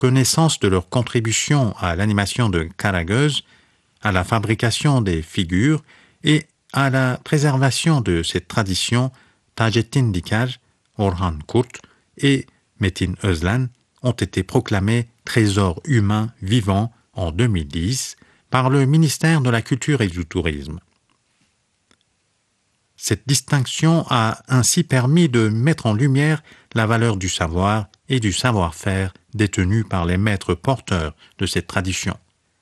connaissance de leur contribution à l'animation de Karagöz, à la fabrication des figures et à la préservation de cette tradition, Tajettin Dikar, Orhan Kurt et Metin Özlan ont été proclamés trésors humains vivants en 2010 par le ministère de la Culture et du Tourisme. Cette distinction a ainsi permis de mettre en lumière la valeur du savoir et du savoir-faire détenus par les maîtres porteurs de cette tradition.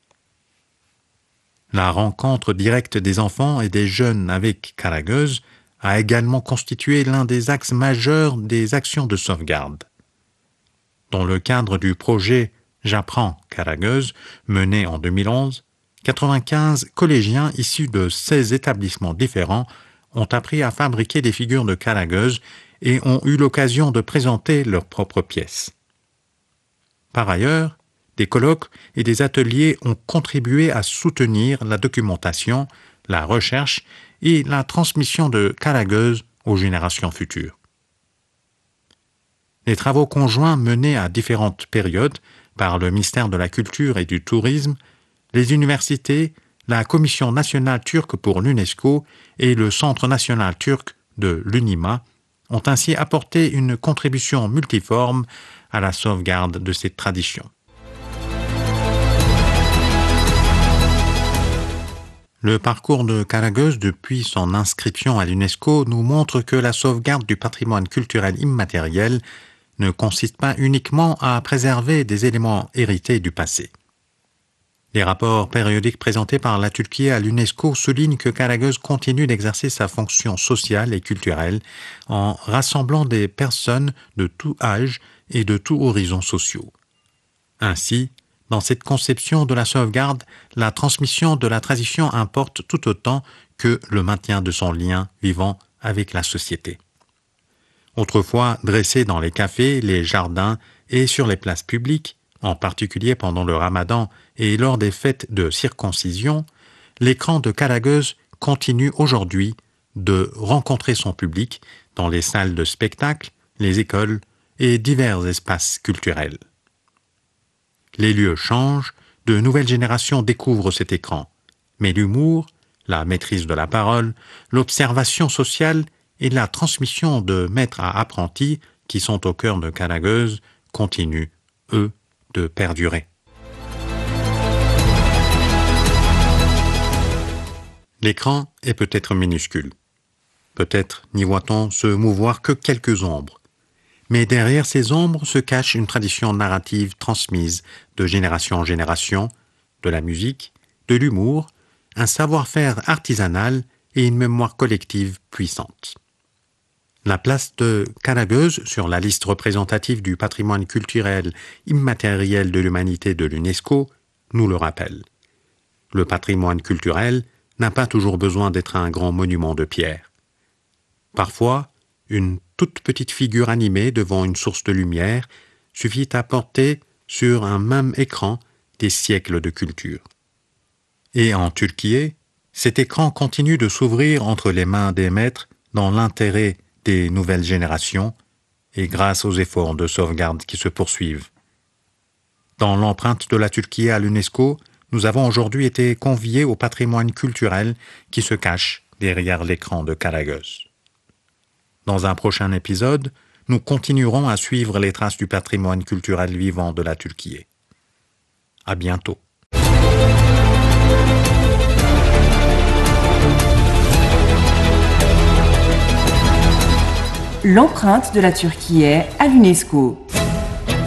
La rencontre directe des enfants et des jeunes avec Karagöz a également constitué l'un des axes majeurs des actions de sauvegarde. Dans le cadre du projet J'apprends Karagöz, mené en 2011, 95 collégiens issus de 16 établissements différents ont appris à fabriquer des figures de Karagöz et ont eu l'occasion de présenter leurs propres pièces. Par ailleurs, des colloques et des ateliers ont contribué à soutenir la documentation, la recherche et la transmission de Karagöz aux générations futures. Les travaux conjoints menés à différentes périodes par le ministère de la Culture et du Tourisme, les universités, la Commission nationale turque pour l'UNESCO et le Centre national turc de l'UNIMA ont ainsi apporté une contribution multiforme à la sauvegarde de cette tradition. Le parcours de Karagöz depuis son inscription à l'UNESCO nous montre que la sauvegarde du patrimoine culturel immatériel ne consiste pas uniquement à préserver des éléments hérités du passé. Les rapports périodiques présentés par la Turquie à l'UNESCO soulignent que Karagöz continue d'exercer sa fonction sociale et culturelle en rassemblant des personnes de tout âge et de tous horizons sociaux. Ainsi, dans cette conception de la sauvegarde, la transmission de la tradition importe tout autant que le maintien de son lien vivant avec la société. Autrefois dressés dans les cafés, les jardins et sur les places publiques, en particulier pendant le ramadan et lors des fêtes de circoncision, l'écran de Karagöz continue aujourd'hui de rencontrer son public dans les salles de spectacle, les écoles et divers espaces culturels. Les lieux changent, de nouvelles générations découvrent cet écran, mais l'humour, la maîtrise de la parole, l'observation sociale et la transmission de maître à apprenti qui sont au cœur de Karagöz continuent, eux, de perdurer. L'écran est peut-être minuscule. Peut-être n'y voit-on se mouvoir que quelques ombres. Mais derrière ces ombres se cache une tradition narrative transmise de génération en génération, de la musique, de l'humour, un savoir-faire artisanal et une mémoire collective puissante. La place de Karagöz sur la liste représentative du patrimoine culturel immatériel de l'humanité de l'UNESCO nous le rappelle. Le patrimoine culturel n'a pas toujours besoin d'être un grand monument de pierre. Parfois, une toute petite figure animée devant une source de lumière suffit à porter sur un même écran des siècles de culture. Et en Turquie, cet écran continue de s'ouvrir entre les mains des maîtres dans l'intérêt des nouvelles générations et grâce aux efforts de sauvegarde qui se poursuivent. Dans l'empreinte de la Turquie à l'UNESCO, nous avons aujourd'hui été conviés au patrimoine culturel qui se cache derrière l'écran de Karagöz. Dans un prochain épisode, nous continuerons à suivre les traces du patrimoine culturel vivant de la Turquie. À bientôt. L'empreinte de la Turquie à l'UNESCO.